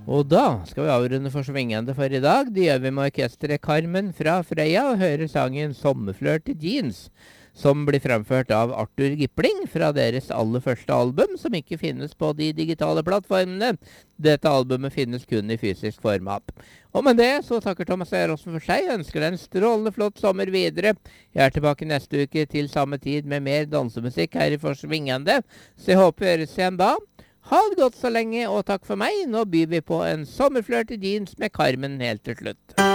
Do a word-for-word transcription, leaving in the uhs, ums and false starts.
Og da skal vi avrunde for svingende for i dag. Det gjør vi med orkestret Carmen fra Frøya og hører sangen Sommerflørt i jeans, som blir fremført av Arthur Gipling fra deres aller første album, som ikke finnes på de digitale plattformene. Dette albumet finnes kun i fysisk format. Og med det så takker Thomas Erosen for seg, ønsker deg en strålende flott sommer videre. Jeg er tilbake neste uke til samme tid med mer dansemusikk her i Forsvingende, så jeg håper vi høres igjen da. Ha det godt så lenge, og takk for meg. Nå byr vi på en sommerflørt i jeans med Carmen helt til slutt.